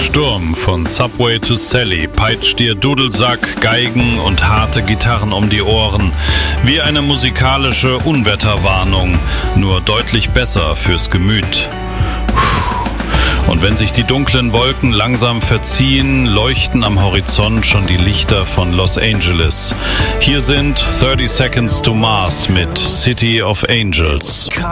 Sturm von Subway to Sally peitscht dir Dudelsack, Geigen und harte Gitarren um die Ohren. Wie eine musikalische Unwetterwarnung, nur deutlich besser fürs Gemüt. Und wenn sich die dunklen Wolken langsam verziehen, leuchten am Horizont schon die Lichter von Los Angeles. Hier sind 30 Seconds to Mars mit City of Angels.